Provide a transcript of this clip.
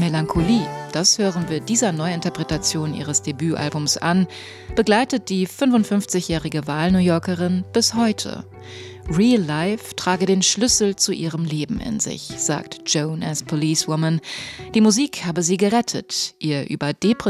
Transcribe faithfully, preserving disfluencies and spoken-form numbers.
Melancholie, das hören wir dieser Neuinterpretation ihres Debütalbums an, begleitet die fünfundfünfzigjährige Wahl-New Yorkerin bis heute. Real Life trage den Schlüssel zu ihrem Leben in sich, sagt Joan as Policewoman. Die Musik habe sie gerettet, ihr über Depressionen